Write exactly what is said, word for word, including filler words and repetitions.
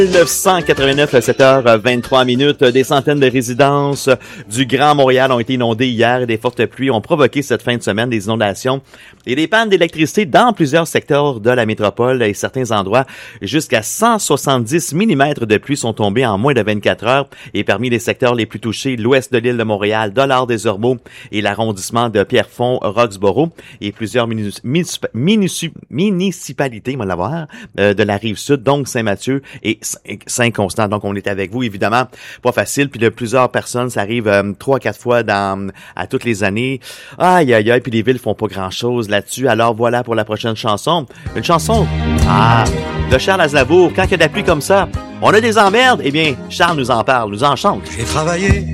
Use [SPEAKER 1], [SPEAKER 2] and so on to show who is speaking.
[SPEAKER 1] neuf cent quatre-vingt-neuf, sept heures vingt-trois minutes. Des centaines de résidences du Grand Montréal ont été inondées hier et des fortes pluies ont provoqué cette fin de semaine des inondations et des pannes d'électricité dans plusieurs secteurs de la métropole et certains endroits. Jusqu'à cent soixante-dix millimètres de pluie sont tombés en moins de vingt-quatre heures et parmi les secteurs les plus touchés, l'ouest de l'île de Montréal, Dollard-des-Ormeaux et l'arrondissement de Pierrefonds-Roxborough et plusieurs municip- municip- municipalités, on va l'avoir, euh, de la Rive-Sud, donc Saint-Mathieu et Saint-Constant. Donc, on est avec vous, évidemment. Pas facile. Puis de plusieurs personnes, ça arrive euh, trois, quatre fois dans à toutes les années. Aïe, aïe, aïe. Puis les villes font pas grand-chose là-dessus. Alors, voilà pour la prochaine chanson. Une chanson, ah, de Charles Aznavour. Quand il y a de la pluie comme ça, on a des emmerdes. Eh bien, Charles nous en parle, nous en chante.
[SPEAKER 2] J'ai travaillé